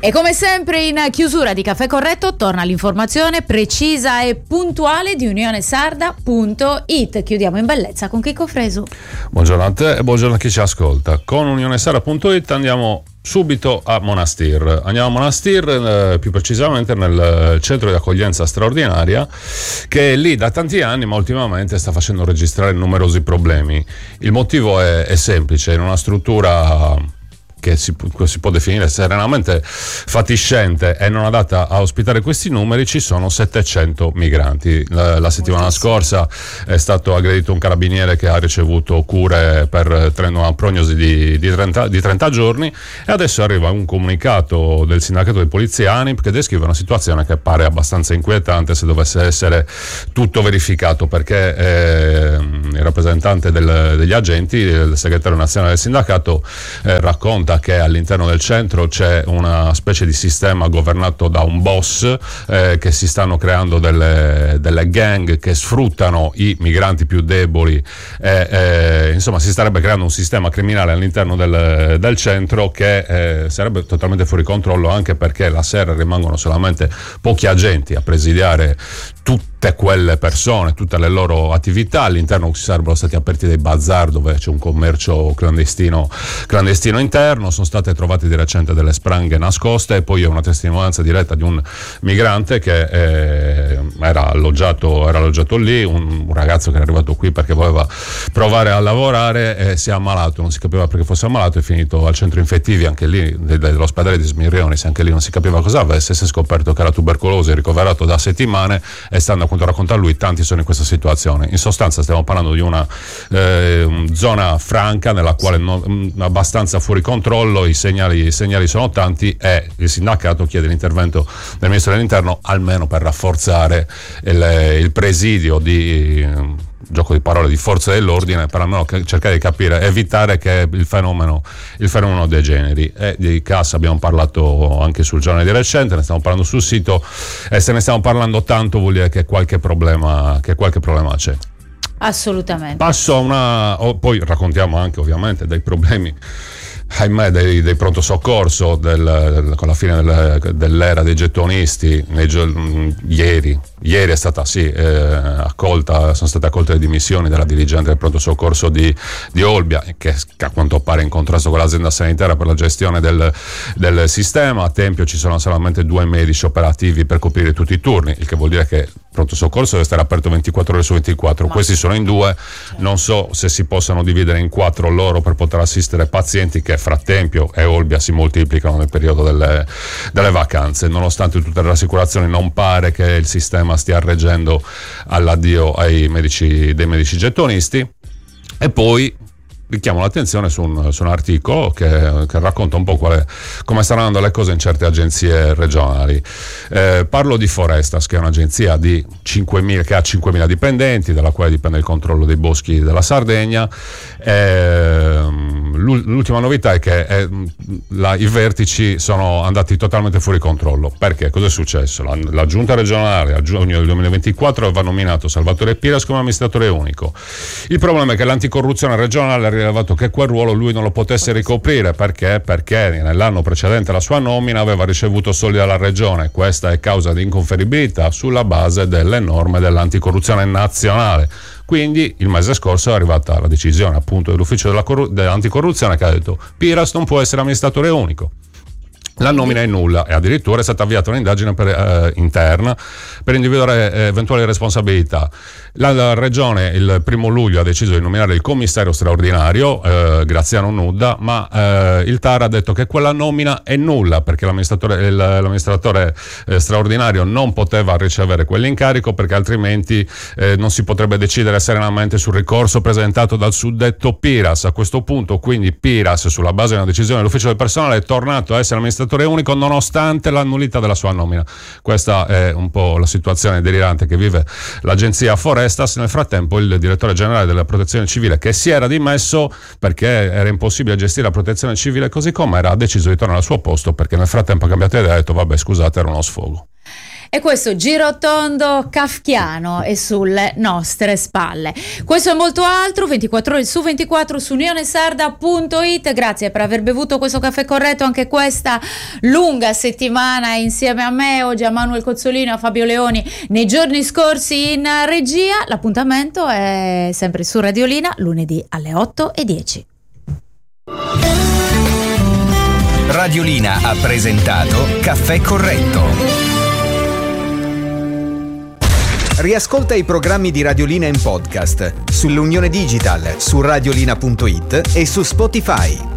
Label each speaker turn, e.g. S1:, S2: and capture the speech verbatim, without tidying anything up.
S1: E come sempre in chiusura di Caffè Corretto torna l'informazione precisa e puntuale di unione sarda punto it. Chiudiamo in bellezza con Chicco Fresu.
S2: Buongiorno a te e buongiorno a chi ci ascolta. Con unione sarda punto it andiamo subito a Monastir. Andiamo a Monastir, eh, più precisamente nel centro di accoglienza straordinaria, che è lì da tanti anni, ma ultimamente sta facendo registrare numerosi problemi. Il motivo è, è semplice: in una struttura che si, si può definire serenamente fatiscente e non adatta a ospitare questi numeri, ci sono settecento migranti. La, la settimana scorsa è stato aggredito un carabiniere che ha ricevuto cure per una prognosi di, di, trenta, di trenta giorni, e adesso arriva un comunicato del sindacato dei poliziani che descrive una situazione che pare abbastanza inquietante se dovesse essere tutto verificato, perché eh, il rappresentante del, degli agenti, il segretario nazionale del sindacato, eh, racconta che all'interno del centro c'è una specie di sistema governato da un boss, eh, che si stanno creando delle, delle gang che sfruttano i migranti più deboli, eh, eh, insomma si starebbe creando un sistema criminale all'interno del, del centro che eh, sarebbe totalmente fuori controllo, anche perché la sera rimangono solamente pochi agenti a presidiare tutte quelle persone, tutte le loro attività. All'interno ci sarebbero stati aperti dei bazar dove c'è un commercio clandestino clandestino interno. Sono state trovate di recente delle spranghe nascoste, e poi è una testimonianza diretta di un migrante che eh, era alloggiato era alloggiato lì, un, un ragazzo che era arrivato qui perché voleva provare a lavorare e si è ammalato, non si capiva perché fosse ammalato, è finito al centro infettivi anche lì dell'ospedale di Smirionis, anche lì non si capiva cosa avesse, si è scoperto che era tubercolosi, ricoverato da settimane, e stando a quanto racconta lui tanti sono in questa situazione. In sostanza stiamo parlando di una eh, zona franca nella quale non, abbastanza fuori controllo, i segnali, i segnali sono tanti, e il sindacato chiede l'intervento del ministro dell'interno almeno per rafforzare il, il presidio di gioco di parole di forze dell'ordine, per almeno cercare di capire, evitare che il fenomeno il fenomeno degeneri. E di cassa abbiamo parlato anche sul giornale di recente, ne stiamo parlando sul sito, e se ne stiamo parlando tanto vuol dire che qualche problema che qualche problema c'è.
S1: Assolutamente.
S2: Passo a una oh, poi raccontiamo anche ovviamente dei problemi, ahimè, dei, dei pronto soccorso del, del, con la fine del, dell'era dei gettonisti. Nei, ieri ieri è stata sì eh, accolta sono state accolte le dimissioni della dirigente del pronto soccorso di, di Olbia, che a quanto pare è in contrasto con l'azienda sanitaria per la gestione del, del sistema. A Tempio ci sono solamente due medici operativi per coprire tutti i turni, il che vuol dire che il pronto soccorso deve stare aperto ventiquattro ore su ventiquattro. Ma questi sono in due, non so se si possano dividere in quattro loro per poter assistere pazienti che fra Tempio e Olbia si moltiplicano nel periodo delle, delle vacanze. Nonostante tutte le rassicurazioni, non pare che il sistema stia reggendo all'addio ai medici, dei medici gettonisti. E poi richiamo l'attenzione su un, su un articolo che, che racconta un po' quale, come stanno andando le cose in certe agenzie regionali. Eh, parlo di Forestas, che è un'agenzia di cinquemila, che ha cinquemila dipendenti, dalla quale dipende il controllo dei boschi della Sardegna. Eh, l'ultima novità è che eh, la, i vertici sono andati totalmente fuori controllo. Perché? Cosa è successo? La, la giunta regionale a giugno del duemilaventiquattro aveva nominato Salvatore Piras come amministratore unico. Il problema è che l'anticorruzione regionale ha rilevato che quel ruolo lui non lo potesse ricoprire. Perché? Perché nell'anno precedente alla sua nomina aveva ricevuto soldi dalla regione. Questa è causa di inconferibilità sulla base delle norme dell'anticorruzione nazionale. Quindi il mese scorso è arrivata la decisione appunto dell'ufficio della corru- dell'anticorruzione, che ha detto Piras non può essere amministratore unico. La nomina è nulla, e addirittura è stata avviata un'indagine per, eh, interna per individuare eh, eventuali responsabilità. La, la regione il primo luglio ha deciso di nominare il commissario straordinario eh, Graziano Nudda, ma eh, il T A R ha detto che quella nomina è nulla, perché l'amministratore, il, l'amministratore eh, straordinario non poteva ricevere quell'incarico, perché altrimenti eh, non si potrebbe decidere serenamente sul ricorso presentato dal suddetto Piras. A questo punto quindi Piras, sulla base di una decisione dell'ufficio del personale, è tornato a essere amministratore unico nonostante la nullità della sua nomina. Questa è un po' la situazione delirante che vive l'agenzia Forestas. Nel frattempo il direttore generale della protezione civile, che si era dimesso perché era impossibile gestire la protezione civile così come era, ha deciso di tornare al suo posto, perché nel frattempo ha cambiato idea e ha detto vabbè scusate, era uno sfogo.
S1: E questo girotondo kafkiano è sulle nostre spalle. Questo e molto altro, ventiquattro ore su ventiquattro su unione sarda punto it. Grazie per aver bevuto questo caffè corretto anche questa lunga settimana insieme a me, oggi a Manuel Cozzolino e a Fabio Leoni nei giorni scorsi in regia. L'appuntamento è sempre su Radiolina lunedì alle otto e dieci.
S3: Radiolina ha presentato Caffè Corretto. Riascolta i programmi di Radiolina in podcast sull'Unione Digital, su radiolina punto it e su Spotify.